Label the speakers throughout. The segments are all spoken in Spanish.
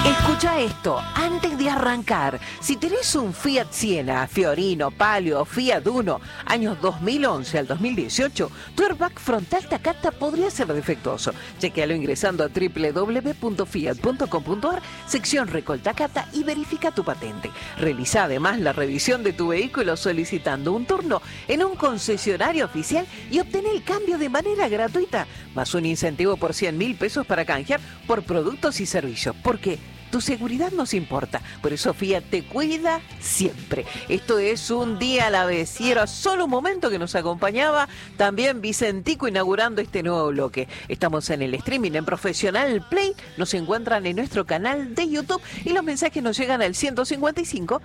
Speaker 1: Escucha esto, antes de arrancar, si tenés un Fiat Siena, Fiorino, Palio o Fiat Uno, años 2011 al 2018, tu airbag frontal Takata podría ser defectuoso. Chequealo ingresando a www.fiat.com.ar, sección Recall Takata y verifica tu patente. Realiza además la revisión de tu vehículo solicitando un turno en un concesionario oficial y obtén el cambio de manera gratuita, más un incentivo por 100.000 pesos para canjear por productos y servicios, porque tu seguridad nos importa, por eso Fiat te cuida siempre. Esto es Un Día a la Vez y era solo un momento que nos acompañaba también Vicentico inaugurando este nuevo bloque. Estamos en el streaming en Profesional Play, nos encuentran en nuestro canal de YouTube y los mensajes nos llegan al 155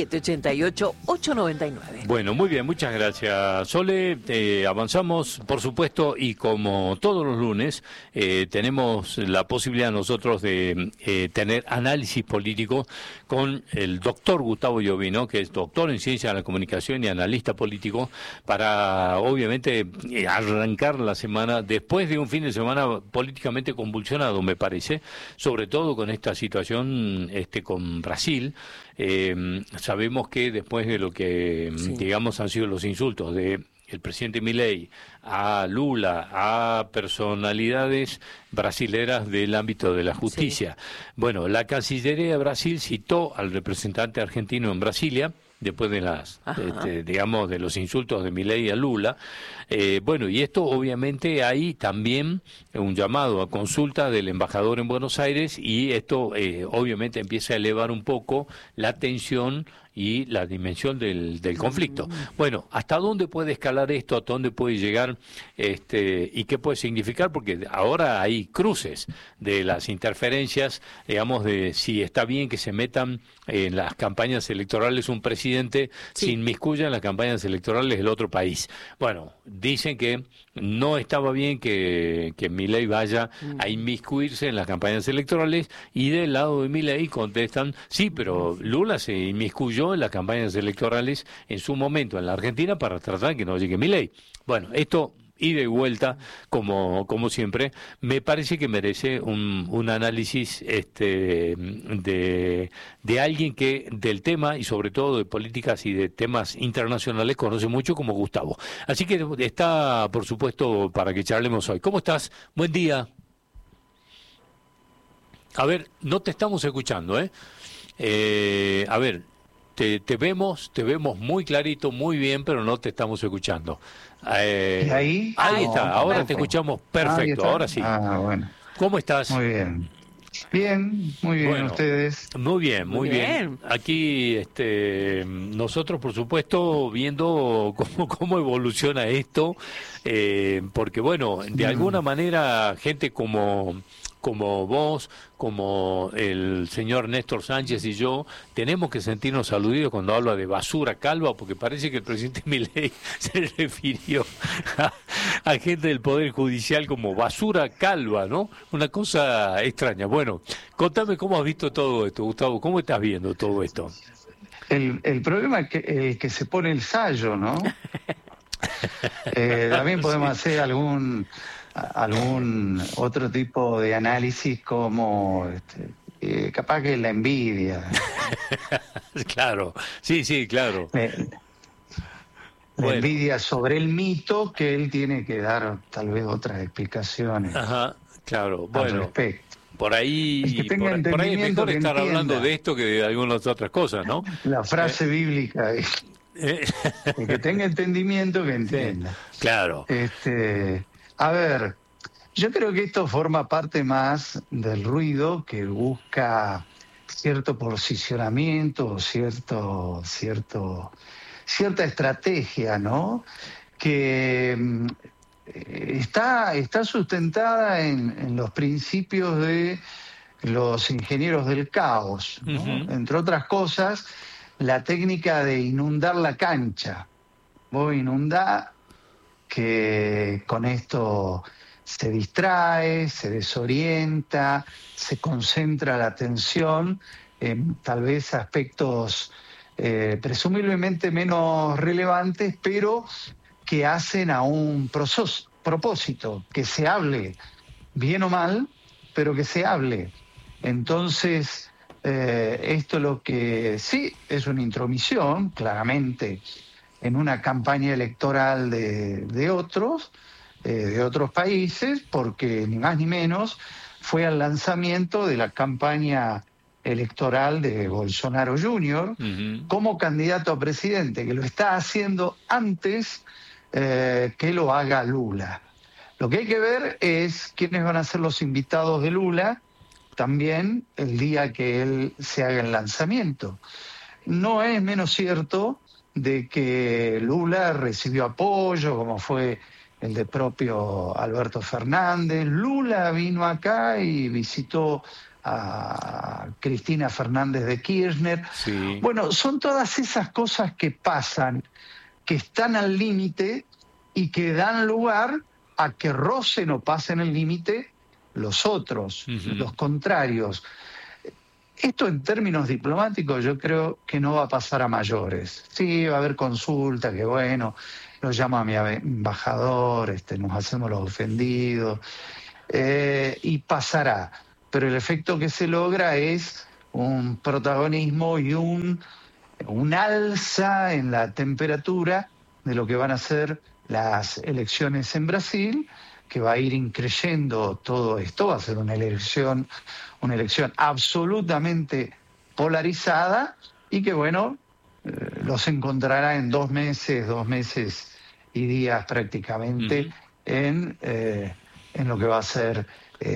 Speaker 1: 788 899.
Speaker 2: Bueno, muy bien, muchas gracias, Sole. Avanzamos, por supuesto, y como todos los lunes, tenemos la posibilidad nosotros de tener análisis político con el doctor Gustavo Giovino, que es doctor en Ciencia de la Comunicación y analista político, para obviamente arrancar la semana después de un fin de semana políticamente convulsionado, me parece, sobre todo con esta situación con Brasil. Sabemos que después de lo que digamos han sido los insultos de el presidente Milei a Lula, a personalidades brasileras del ámbito de la justicia. Sí. Bueno, la Cancillería de Brasil citó al representante argentino en Brasilia, después de las, digamos, de los insultos de Milei a Lula. Bueno, y esto obviamente hay también un llamado a consulta del embajador en Buenos Aires y esto obviamente empieza a elevar un poco la tensión y la dimensión del conflicto. Bueno, ¿hasta dónde puede escalar esto? ¿Hasta dónde puede llegar? ¿Y qué puede significar? Porque ahora hay cruces de las interferencias, digamos, de si está bien que se metan en las campañas electorales un presidente, se inmiscuya en las campañas electorales del otro país. Bueno, dicen que no estaba bien que Milei vaya a inmiscuirse en las campañas electorales y del lado de Milei contestan, sí, pero Lula se inmiscuyó en las campañas electorales en su momento en la Argentina para tratar de que no llegue Milei. Bueno, esto ida y vuelta, como siempre, me parece que merece un análisis de alguien que del tema y sobre todo de políticas y de temas internacionales conoce mucho, como Gustavo. Así que está, por supuesto, para que charlemos hoy. ¿Cómo estás? Buen día. A ver, no te estamos escuchando, ¿eh? A ver, te vemos muy clarito, muy bien, pero no te estamos escuchando.
Speaker 3: ¿Ahí?
Speaker 2: Ahí está, ahora te escuchamos perfecto, ahora sí.
Speaker 3: Bueno.
Speaker 2: ¿Cómo estás?
Speaker 3: Muy bien. Bien, muy bien, bueno, ustedes.
Speaker 2: Muy bien. Aquí nosotros, por supuesto, viendo cómo evoluciona esto, porque bueno, de alguna manera gente como vos, como el señor Néstor Sánchez y yo, tenemos que sentirnos aludidos cuando habla de basura calva, porque parece que el presidente Milei se refirió a gente del Poder Judicial como basura calva, ¿no? Una cosa extraña. Bueno, contame cómo has visto todo esto, Gustavo, ¿cómo estás viendo todo esto?
Speaker 3: El problema es que se pone el sallo, ¿no? También podemos hacer algún otro tipo de análisis como capaz que la envidia.
Speaker 2: Claro, sí, claro.
Speaker 3: La envidia sobre el mito que él tiene que dar tal vez otras explicaciones.
Speaker 2: Ajá, claro, bueno.
Speaker 3: Al respecto.
Speaker 2: Por ahí, por ahí es mejor estar hablando de esto que de algunas otras cosas, ¿no?
Speaker 3: La frase bíblica es el que tenga entendimiento que entienda.
Speaker 2: Sí, claro.
Speaker 3: A ver, yo creo que esto forma parte más del ruido que busca cierto posicionamiento, cierta estrategia, ¿no? Que está sustentada en los principios de los ingenieros del caos, ¿no? Entre otras cosas, la técnica de inundar la cancha. Vos inundás, que con esto se distrae, se desorienta, se concentra la atención en tal vez aspectos presumiblemente menos relevantes, pero que hacen a un propósito, que se hable, bien o mal, pero que se hable. Entonces, Esto lo que sí es una intromisión, claramente, en una campaña electoral de otros países, porque ni más ni menos fue al lanzamiento de la campaña electoral de Bolsonaro Jr. Como candidato a presidente, que lo está haciendo antes que lo haga Lula. Lo que hay que ver es quiénes van a ser los invitados de Lula también el día que él se haga el lanzamiento. No es menos cierto de que Lula recibió apoyo, como fue el de propio Alberto Fernández. Lula vino acá y visitó a Cristina Fernández de Kirchner.
Speaker 2: Sí.
Speaker 3: Bueno, son todas esas cosas que pasan, que están al límite y que dan lugar a que rocen o pasen el límite los otros, los contrarios. Esto en términos diplomáticos yo creo que no va a pasar a mayores. Sí, va a haber consulta, que bueno, lo llamo a mi embajador, nos hacemos los ofendidos, y pasará. Pero el efecto que se logra es un protagonismo y un alza en la temperatura de lo que van a ser las elecciones en Brasil, que va a ir increyendo todo esto. Va a ser una elección absolutamente polarizada y que, bueno, los encontrará en 2 meses y días prácticamente en lo que va a ser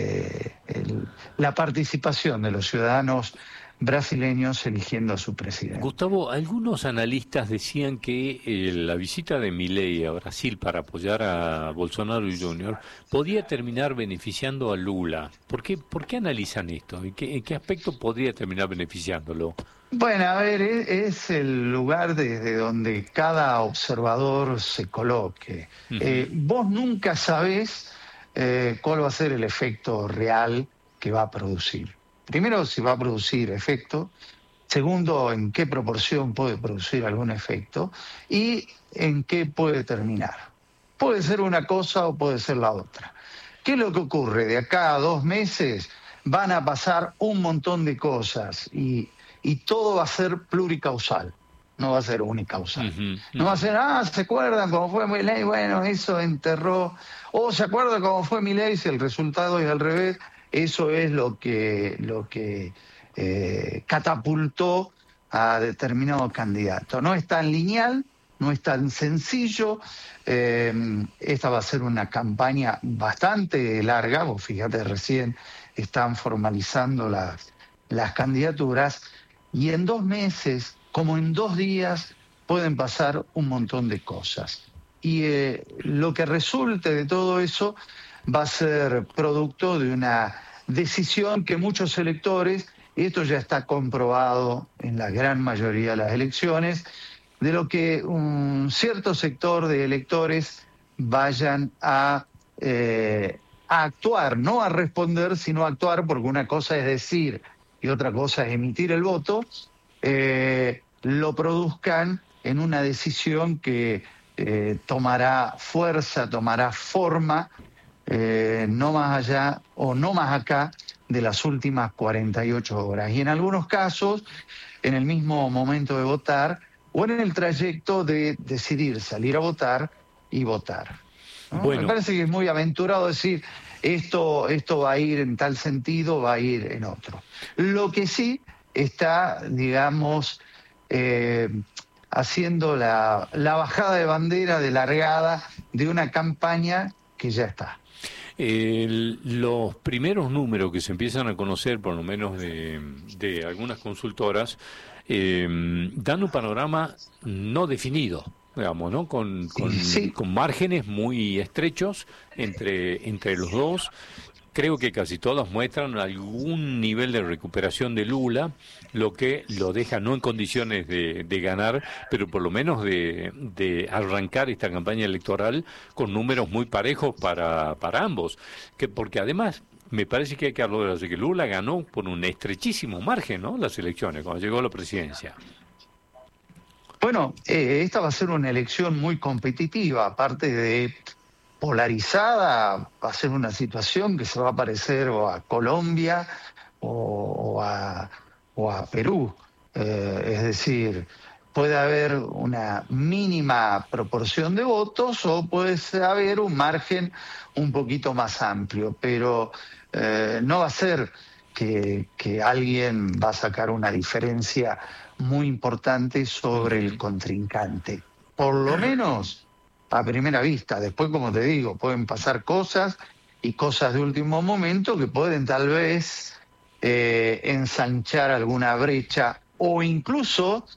Speaker 3: la participación de los ciudadanos brasileños eligiendo a su presidente.
Speaker 2: Gustavo, algunos analistas decían que la visita de Milei a Brasil para apoyar a Bolsonaro Jr. podía terminar beneficiando a Lula. ¿Por qué analizan esto? ¿En qué aspecto podría terminar beneficiándolo?
Speaker 3: Bueno, a ver, es el lugar desde donde cada observador se coloque. Vos nunca sabés cuál va a ser el efecto real que va a producir. Primero, si va a producir efecto. Segundo, en qué proporción puede producir algún efecto. Y en qué puede terminar. Puede ser una cosa o puede ser la otra. ¿Qué es lo que ocurre? De acá a 2 meses van a pasar un montón de cosas y todo va a ser pluricausal. No va a ser unicausal. No va a ser, ¿se acuerdan cómo fue Milei? Bueno, eso enterró. O ¿se acuerdan cómo fue Milei? Si el resultado es al revés. Eso es lo que catapultó a determinado candidato. No es tan lineal, no es tan sencillo. Esta va a ser una campaña bastante larga. Vos fíjate, recién están formalizando las candidaturas y en 2 meses, como en 2 días, pueden pasar un montón de cosas. Y lo que resulte de todo eso va a ser producto de una decisión que muchos electores, y esto ya está comprobado en la gran mayoría de las elecciones, de lo que un cierto sector de electores vayan a actuar, no a responder, sino a actuar, porque una cosa es decir y otra cosa es emitir el voto, lo produzcan en una decisión que tomará fuerza, tomará forma, no más allá o no más acá de las últimas 48 horas. Y en algunos casos, en el mismo momento de votar o en el trayecto de decidir salir a votar y votar, ¿no? Bueno. Me parece que es muy aventurado decir esto va a ir en tal sentido, va a ir en otro. Lo que sí está, digamos, haciendo la bajada de bandera de largada de una campaña que ya está.
Speaker 2: Los primeros números que se empiezan a conocer, por lo menos de algunas consultoras, dan un panorama no definido, digamos, ¿no? Con márgenes muy estrechos entre los dos. Creo que casi todas muestran algún nivel de recuperación de Lula, lo que lo deja no en condiciones de ganar, pero por lo menos de arrancar esta campaña electoral con números muy parejos para ambos. Porque además me parece que hay que hablar de que Lula ganó por un estrechísimo margen, ¿no?, las elecciones, cuando llegó a la presidencia.
Speaker 3: Bueno, esta va a ser una elección muy competitiva, aparte de polarizada, va a ser una situación que se va a parecer o a Colombia o a o a Perú. Es decir, puede haber una mínima proporción de votos o puede haber un margen un poquito más amplio, pero no va a ser que alguien va a sacar una diferencia muy importante sobre el contrincante. Por lo menos a primera vista. Después, como te digo, pueden pasar cosas y cosas de último momento que pueden tal vez ensanchar alguna brecha o incluso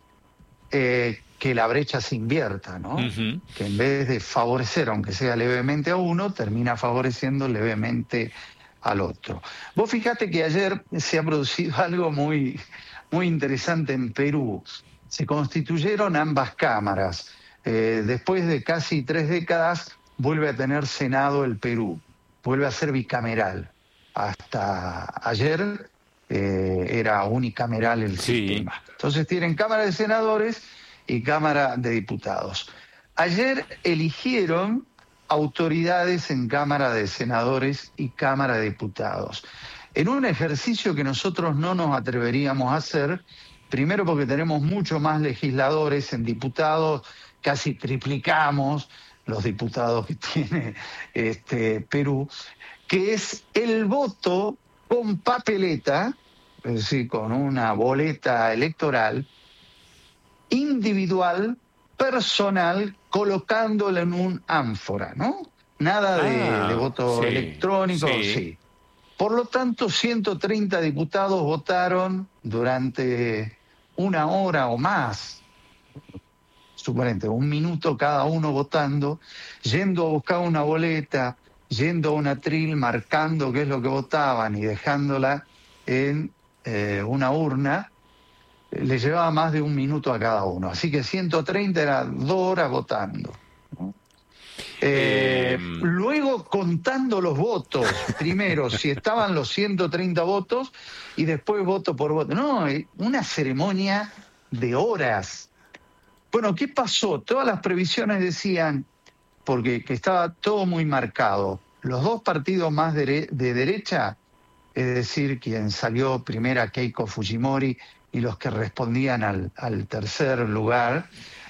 Speaker 3: que la brecha se invierta, ¿no? Uh-huh. Que en vez de favorecer, aunque sea levemente a uno, termina favoreciendo levemente al otro. Vos fijate que ayer se ha producido algo muy, muy interesante en Perú. Se constituyeron ambas cámaras. Después de casi 3 décadas vuelve a tener Senado el Perú, vuelve a ser bicameral. Hasta ayer era unicameral el sistema. Entonces tienen Cámara de Senadores y Cámara de Diputados. Ayer eligieron autoridades en Cámara de Senadores y Cámara de Diputados, en un ejercicio que nosotros no nos atreveríamos a hacer, primero porque tenemos mucho más legisladores. En diputados casi triplicamos los diputados que tiene Perú, que es el voto con papeleta, es decir, con una boleta electoral, individual, personal, colocándola en un ánfora, ¿no? Nada de voto electrónico, sí. Por lo tanto, 130 diputados votaron durante 1 hora o más, suponete, 1 minuto cada uno votando, yendo a buscar una boleta, yendo a un atril, marcando qué es lo que votaban y dejándola en una urna. Le llevaba más de 1 minuto a cada uno. Así que 130 era 2 horas votando, ¿no? Luego contando los votos, primero si estaban los 130 votos y después voto por voto. No, una ceremonia de horas. Bueno, ¿qué pasó? Todas las previsiones decían, porque que estaba todo muy marcado, los 2 partidos más de derecha, es decir, quien salió primera, Keiko Fujimori, y los que respondían al tercer lugar,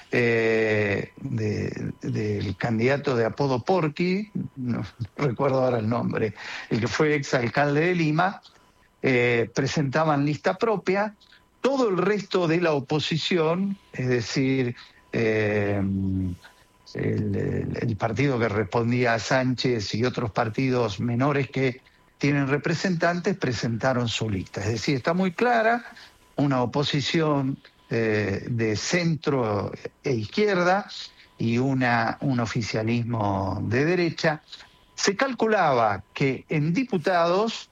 Speaker 3: del candidato de apodo Porky, no recuerdo ahora el nombre, el que fue exalcalde de Lima, presentaban lista propia. Todo el resto de la oposición, es decir, el partido que respondía a Sánchez y otros partidos menores que tienen representantes, presentaron su lista. Es decir, está muy clara una oposición de centro e izquierda y un oficialismo de derecha. Se calculaba que en diputados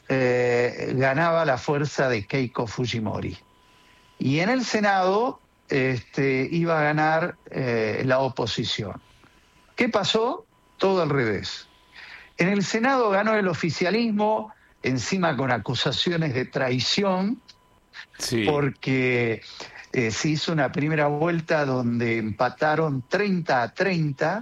Speaker 3: ganaba la fuerza de Keiko Fujimori y en el Senado iba a ganar la oposición. ¿Qué pasó? Todo al revés. En el Senado ganó el oficialismo, encima con acusaciones de traición, porque se hizo una primera vuelta donde empataron 30-30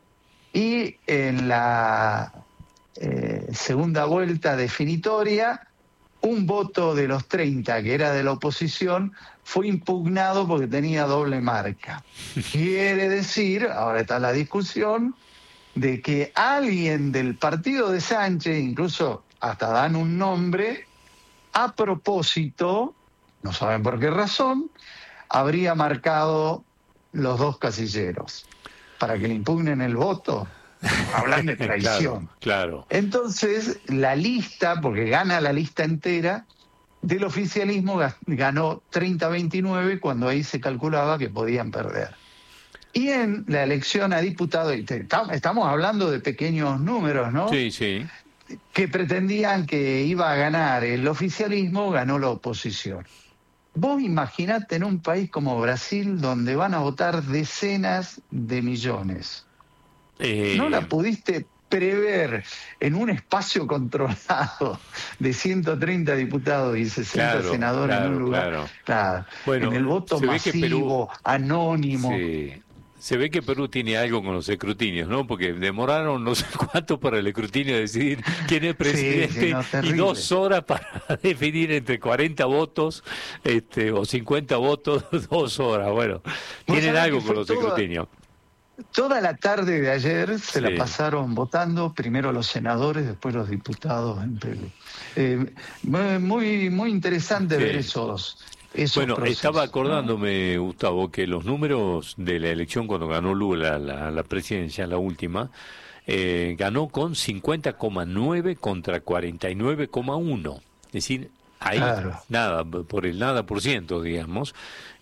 Speaker 3: y en la segunda vuelta definitoria un voto de los 30, que era de la oposición, fue impugnado porque tenía doble marca. Quiere decir, ahora está la discusión, de que alguien del partido de Sánchez, incluso hasta dan un nombre, a propósito, no saben por qué razón, habría marcado los 2 casilleros para que le impugnen el voto. Hablan de traición.
Speaker 2: Claro.
Speaker 3: Entonces, la lista, porque gana la lista entera, del oficialismo ganó 30-29 cuando ahí se calculaba que podían perder. Y en la elección a diputado, estamos hablando de pequeños números, ¿no?
Speaker 2: Sí.
Speaker 3: Que pretendían que iba a ganar el oficialismo, ganó la oposición. Vos imaginate en un país como Brasil, donde van a votar decenas de millones. ¿No la pudiste prever en un espacio controlado de 130 diputados y 60 senadores en un lugar? Claro. Bueno, en el voto masivo, anónimo.
Speaker 2: Se ve que Perú tiene algo con los escrutinios, ¿no? Porque demoraron no sé cuánto para el escrutinio decidir quién es presidente y 2 horas para definir entre 40 votos o 50 votos, 2 horas. Bueno, tienen algo con los escrutinios.
Speaker 3: Toda la tarde de ayer se la pasaron votando, primero los senadores, después los diputados en Perú. Muy interesante ver esos
Speaker 2: bueno,
Speaker 3: procesos,
Speaker 2: estaba acordándome, Gustavo, que los números de la elección cuando ganó Lula la presidencia, la última, ganó con 50,9 contra 49,1. Es decir, ahí nada, por el nada por ciento, digamos.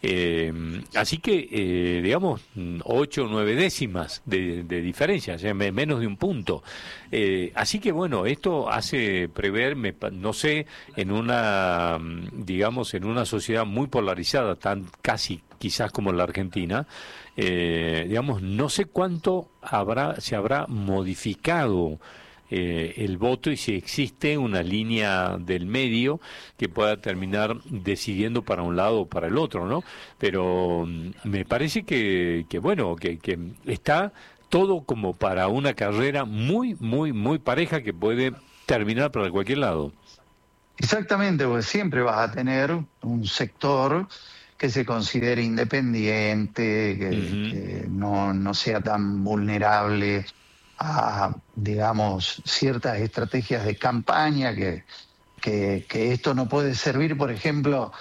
Speaker 2: Así que, digamos, 8 o 9 décimas de diferencia, o sea, menos de un punto. Así que, bueno, esto hace prever, no sé, en una, digamos, en una sociedad muy polarizada, tan casi quizás como la Argentina, digamos, no sé cuánto se habrá modificado el voto y si existe una línea del medio que pueda terminar decidiendo para un lado o para el otro, ¿no? Pero me parece que está todo como para una carrera muy, muy, muy pareja que puede terminar para cualquier lado.
Speaker 3: Exactamente, porque siempre vas a tener un sector que se considere independiente, que no sea tan vulnerable a, digamos, ciertas estrategias de campaña, que esto no puede servir, por ejemplo,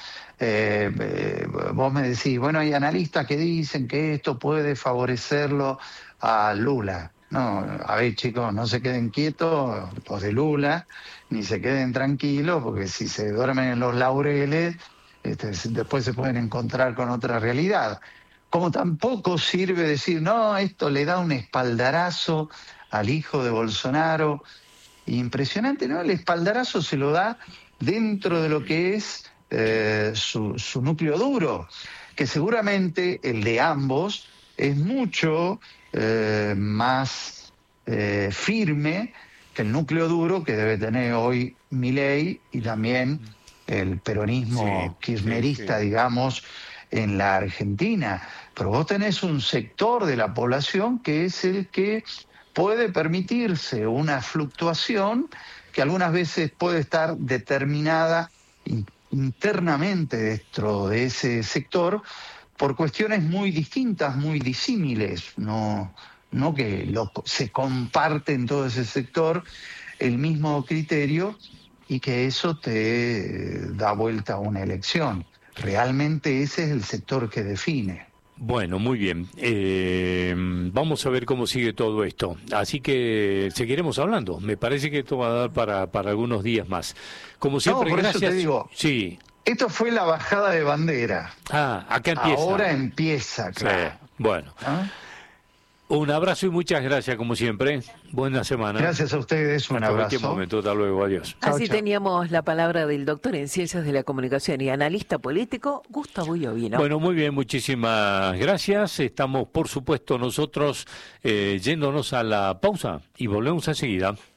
Speaker 3: vos me decís, bueno, hay analistas que dicen que esto puede favorecerlo a Lula. No, a ver, chicos, no se queden quietos los de Lula, ni se queden tranquilos, porque si se duermen en los laureles, después se pueden encontrar con otra realidad. Como tampoco sirve decir, no, esto le da un espaldarazo al hijo de Bolsonaro. Impresionante, ¿no? El espaldarazo se lo da dentro de lo que es su núcleo duro, que seguramente el de ambos es mucho más firme que el núcleo duro que debe tener hoy Milei y también el peronismo kirchnerista, digamos, en la Argentina. Pero vos tenés un sector de la población que es el que puede permitirse una fluctuación que algunas veces puede estar determinada internamente dentro de ese sector por cuestiones muy distintas, muy disímiles, no que se comparte en todo ese sector el mismo criterio y que eso te da vuelta a una elección. Realmente ese es el sector que define.
Speaker 2: Bueno, muy bien. Vamos a ver cómo sigue todo esto. Así que seguiremos hablando. Me parece que esto va a dar para algunos días más. Como siempre,
Speaker 3: por
Speaker 2: gracias.
Speaker 3: Eso te digo,
Speaker 2: sí.
Speaker 3: Esto fue la bajada de bandera.
Speaker 2: Acá empieza.
Speaker 3: Ahora empieza, claro.
Speaker 2: Sí. Bueno. Un abrazo y muchas gracias, como siempre. Buena semana.
Speaker 3: Gracias a ustedes, un abrazo.
Speaker 2: Hasta cualquier momento, hasta luego, adiós.
Speaker 1: Así teníamos la palabra del doctor en Ciencias de la Comunicación y analista político, Gustavo Iovino.
Speaker 2: Bueno, muy bien, muchísimas gracias. Estamos, por supuesto, nosotros yéndonos a la pausa y volvemos enseguida.